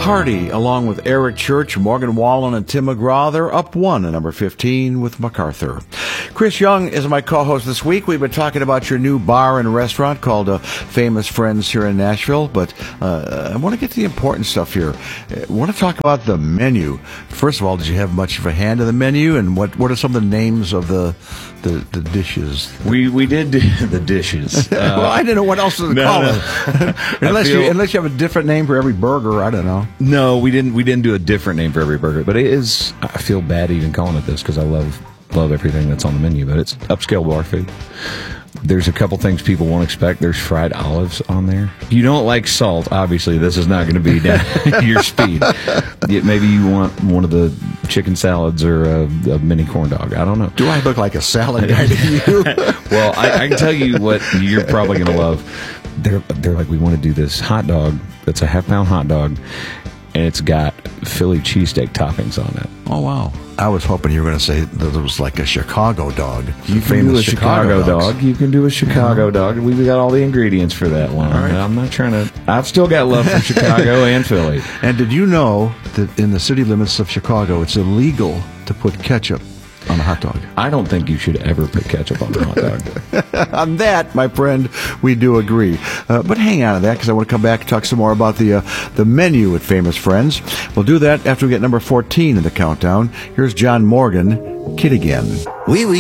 Hardy, along with Eric Church, Morgan Wallen, and Tim McGraw, they're up one at number 15 with MacArthur. Chris Young is my co-host this week. We've been talking about your new bar and restaurant called Famous Friends here in Nashville, but I want to get to the important stuff here. I want to talk about the menu. First of all, did you have much of a hand in the menu, and what are some of the names of the dishes? We did do the dishes. Well, I didn't know what else to call it. Unless you have a different name for every burger, I don't know. No, we didn't do a different name for every burger, but it is. I feel bad even calling it this because I love everything that's on the menu, but it's upscale bar food. There's a couple things people won't expect. There's fried olives on there. If you don't like salt, obviously this is not going to be down your speed. Maybe you want one of the chicken salads or a mini corn dog. I don't know. Do I look like a salad guy to you? Well, I can tell you what you're probably going to love. They're like, we want to do this hot dog that's a half-pound hot dog, and it's got Philly cheesesteak toppings on it. Oh, wow. I was hoping you were going to say that it was like a Chicago dog. You can do a Chicago dog. You can do a Chicago dog. We've got all the ingredients for that one. Right. I'm not trying to... I've still got love for Chicago and Philly. And did you know that in the city limits of Chicago, it's illegal to put ketchup on a hot dog? I don't think you should ever put ketchup on a hot dog. On that, my friend, we do agree. But hang on to that, because I want to come back and talk some more about the menu at Famous Friends. We'll do that after we get number 14 in the countdown. Here's John Morgan, Kid Again. Oui, oui.